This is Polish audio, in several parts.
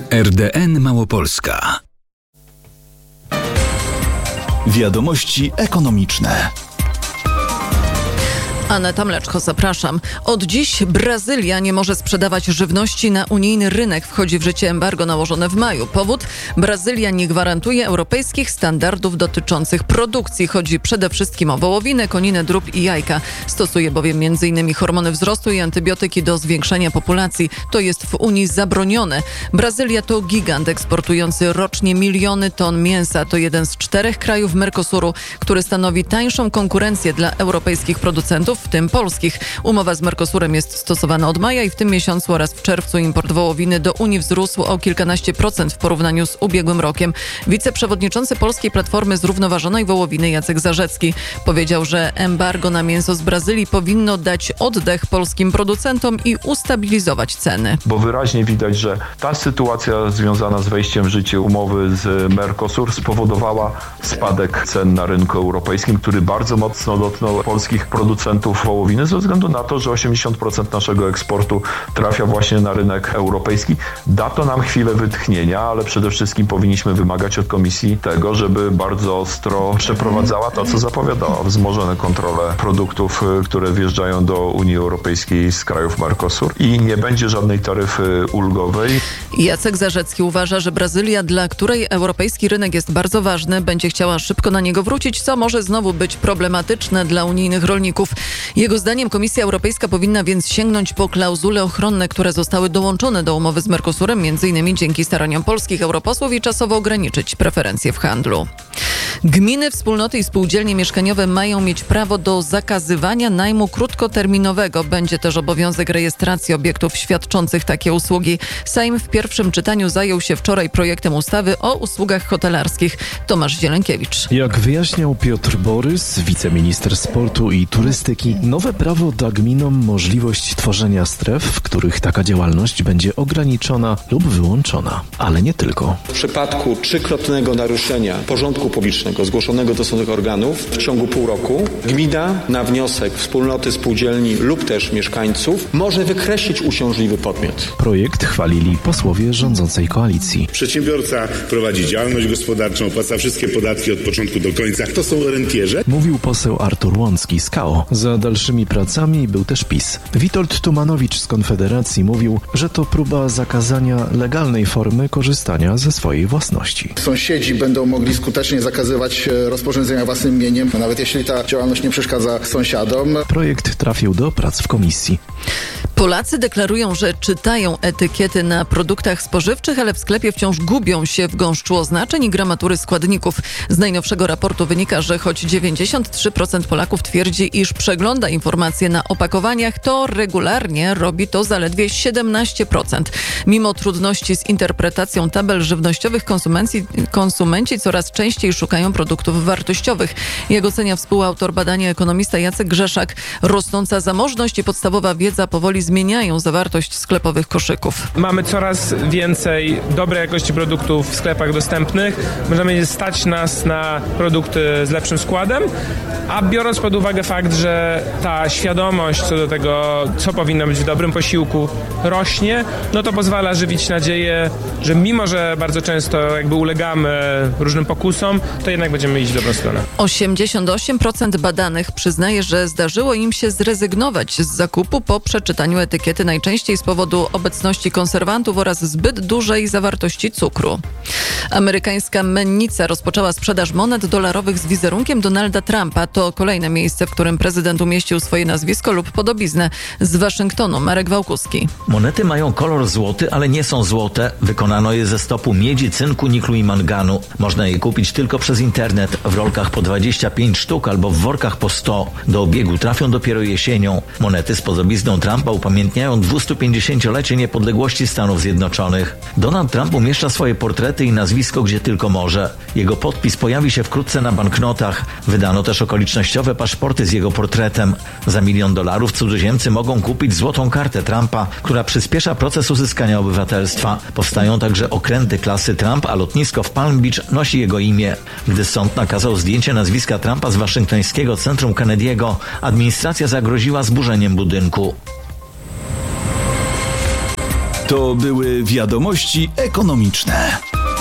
RDN Małopolska. Wiadomości ekonomiczne. Aneta Mleczko, zapraszam. Od dziś Brazylia nie może sprzedawać żywności na unijny rynek. Wchodzi w życie embargo nałożone w maju. Powód? Brazylia nie gwarantuje europejskich standardów dotyczących produkcji. Chodzi przede wszystkim o wołowinę, koninę, drób i jajka. Stosuje bowiem m.in. hormony wzrostu i antybiotyki do zwiększenia populacji. To jest w Unii zabronione. Brazylia to gigant eksportujący rocznie miliony ton mięsa. To jeden z 4 krajów Mercosuru, który stanowi tańszą konkurencję dla europejskich producentów, w tym polskich. Umowa z Mercosurem jest stosowana od maja i w tym miesiącu oraz w czerwcu import wołowiny do Unii wzrósł o kilkanaście procent w porównaniu z ubiegłym rokiem. Wiceprzewodniczący Polskiej Platformy Zrównoważonej Wołowiny Jacek Zarzecki powiedział, że embargo na mięso z Brazylii powinno dać oddech polskim producentom i ustabilizować ceny. Bo wyraźnie widać, że ta sytuacja związana z wejściem w życie umowy z Mercosur spowodowała spadek cen na rynku europejskim, który bardzo mocno dotknął polskich producentów wołowiny ze względu na to, że 80% naszego eksportu trafia właśnie na rynek europejski. Da to nam chwilę wytchnienia, ale przede wszystkim powinniśmy wymagać od Komisji tego, żeby bardzo ostro przeprowadzała to, co zapowiadała. Wzmożone kontrole produktów, które wjeżdżają do Unii Europejskiej z krajów Mercosur i nie będzie żadnej taryfy ulgowej. Jacek Zarzecki uważa, że Brazylia, dla której europejski rynek jest bardzo ważny, będzie chciała szybko na niego wrócić, co może znowu być problematyczne dla unijnych rolników. Jego zdaniem Komisja Europejska powinna więc sięgnąć po klauzule ochronne, które zostały dołączone do umowy z Mercosurem, m.in. dzięki staraniom polskich europosłów, i czasowo ograniczyć preferencje w handlu. Gminy, wspólnoty i spółdzielnie mieszkaniowe mają mieć prawo do zakazywania najmu krótkoterminowego. Będzie też obowiązek rejestracji obiektów świadczących takie usługi. Sejm w pierwszym czytaniu zajął się wczoraj projektem ustawy o usługach hotelarskich. Tomasz Zielonkiewicz. Jak wyjaśniał Piotr Borys, wiceminister sportu i turystyki, nowe prawo da gminom możliwość tworzenia stref, w których taka działalność będzie ograniczona lub wyłączona. Ale nie tylko. W przypadku trzykrotnego naruszenia porządku publicznego zgłoszonego do stosownych organów w ciągu pół roku gmina na wniosek wspólnoty, spółdzielni lub też mieszkańców może wykreślić uciążliwy podmiot. Projekt chwalili posłowie rządzącej koalicji. Przedsiębiorca prowadzi działalność gospodarczą, opłaca wszystkie podatki od początku do końca. To są rentierze. Mówił poseł Artur Łącki z KO. Za dalszymi pracami był też PiS. Witold Tumanowicz z Konfederacji mówił, że to próba zakazania legalnej formy korzystania ze swojej własności. Sąsiedzi będą mogli skutecznie zakazywać rozporządzenia własnym mieniem, nawet jeśli ta działalność nie przeszkadza sąsiadom. Projekt trafił do prac w komisji. Polacy deklarują, że czytają etykiety na produktach spożywczych, ale w sklepie wciąż gubią się w gąszczu oznaczeń i gramatury składników. Z najnowszego raportu wynika, że choć 93% Polaków twierdzi, iż przegląda informacje na opakowaniach, to regularnie robi to zaledwie 17%. Mimo trudności z interpretacją tabel żywnościowych, konsumenci coraz częściej szukają produktów wartościowych. Jak ocenia współautor badania ekonomista Jacek Grzeszak, rosnąca zamożność i podstawowa wiedza powoli zmieniają zawartość sklepowych koszyków. Mamy coraz więcej dobrej jakości produktów w sklepach dostępnych. Możemy stać nas na produkty z lepszym składem, a biorąc pod uwagę fakt, że ta świadomość co do tego, co powinno być w dobrym posiłku, rośnie, no to pozwala żywić nadzieję, że mimo, że bardzo często ulegamy różnym pokusom, to jednak będziemy iść w dobrą stronę. 88% badanych przyznaje, że zdarzyło im się zrezygnować z zakupu po przeczytaniu etykiety, najczęściej z powodu obecności konserwantów oraz zbyt dużej zawartości cukru. Amerykańska mennica rozpoczęła sprzedaż monet dolarowych z wizerunkiem Donalda Trumpa. To kolejne miejsce, w którym prezydent umieścił swoje nazwisko lub podobiznę. Z Waszyngtonu Marek Wałkuski. Monety mają kolor złoty, ale nie są złote. Wykonano je ze stopu miedzi, cynku, niklu i manganu. Można je kupić tylko przez internet, w rolkach po 25 sztuk albo w workach po 100. Do obiegu trafią dopiero jesienią. Monety z podobizną Trumpa upamiętniają 250-lecie niepodległości Stanów Zjednoczonych. Donald Trump umieszcza swoje portrety i nazwisko gdzie tylko może. Jego podpis pojawi się wkrótce na banknotach. Wydano też okolicznościowe paszporty z jego portretem. Za $1 milion cudzoziemcy mogą kupić złotą kartę Trumpa, która przyspiesza proces uzyskania obywatelstwa. Powstają także okręty klasy Trump, a lotnisko w Palm Beach nosi jego imię. Gdy sąd nakazał zdjęcie nazwiska Trumpa z waszyngtońskiego centrum Kennedy'ego, administracja zagroziła zburzeniem budynku. To były wiadomości ekonomiczne.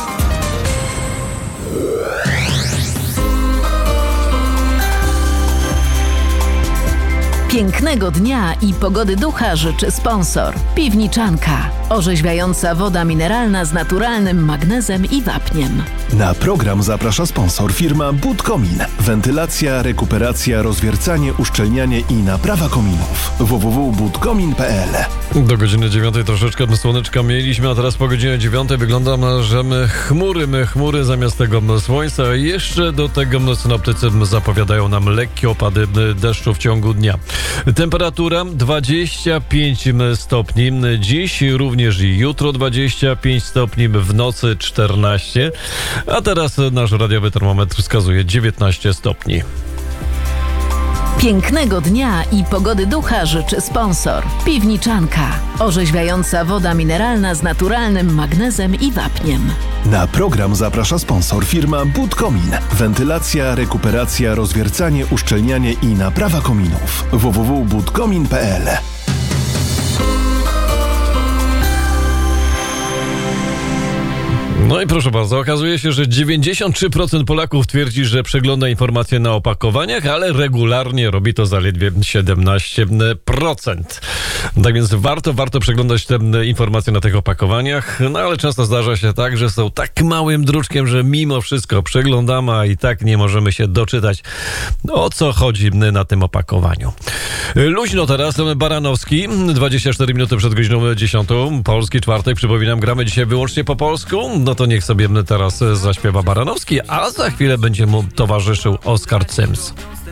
Pięknego dnia i pogody ducha życzy sponsor. Piwniczanka. Orzeźwiająca woda mineralna z naturalnym magnezem i wapniem. Na program zaprasza sponsor firma Budkomin. Wentylacja, rekuperacja, rozwiercanie, uszczelnianie i naprawa kominów. www.budkomin.pl. Do godziny 9 troszeczkę słoneczka mieliśmy, a teraz po godzinie 9 wygląda, że my chmury zamiast tego słońca. Jeszcze do tego synoptycy zapowiadają nam lekkie opady deszczu w ciągu dnia. Temperatura 25 stopni. Dziś również i jutro 25 stopni, w nocy 14. A teraz nasz radiowy termometr wskazuje 19 stopni. Pięknego dnia i pogody ducha życzy sponsor. Piwniczanka. Orzeźwiająca woda mineralna z naturalnym magnezem i wapniem. Na program zaprasza sponsor firma Budkomin. Wentylacja, rekuperacja, rozwiercanie, uszczelnianie i naprawa kominów. www.budkomin.pl. No i proszę bardzo, okazuje się, że 93% Polaków twierdzi, że przegląda informacje na opakowaniach, ale regularnie robi to zaledwie 17%. Tak więc warto przeglądać te informacje na tych opakowaniach, no ale często zdarza się tak, że są tak małym druczkiem, że mimo wszystko przeglądamy, a i tak nie możemy się doczytać, o co chodzi na tym opakowaniu. Luźno teraz, Baranowski, 24 minuty przed godziną 10. Polski czwartek, przypominam, gramy dzisiaj wyłącznie po polsku. No to niech sobie teraz zaśpiewa Baranowski, a za chwilę będzie mu towarzyszył Oskar Cyms.